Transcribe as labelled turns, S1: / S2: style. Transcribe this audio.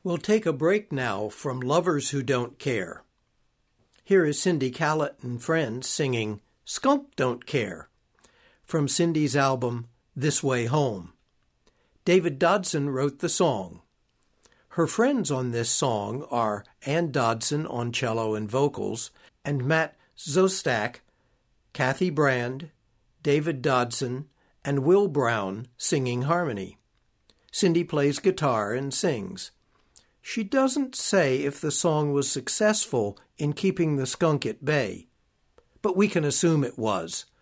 S1: We'll take a break now from Lovers Who Don't Care. Here is Cindy Callett and friends singing Skunk Don't Care from Cindy's album This Way Home. David Dodson wrote the song. Her friends on this song are Ann Dodson on cello and vocals, and Matt Zostak, Kathy Brand, David Dodson, and Will Brown singing harmony. Cindy plays guitar and sings. She doesn't say if the song was successful in keeping the skunk at bay, but we can assume it was.